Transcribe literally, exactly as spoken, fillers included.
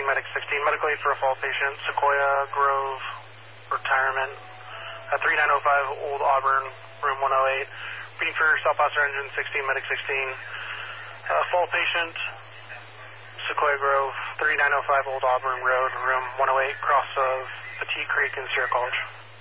sixteen, Medic sixteen, medical aid for a fall patient, Sequoia Grove Retirement, uh, three nine oh five Old Auburn, room one oh eight. Reading for Southwestern Engine sixteen, Medic sixteen, uh, fall patient, Sequoia Grove, three nine oh five Old Auburn Road, room one oh eight, cross of Petite Creek and Sierra College.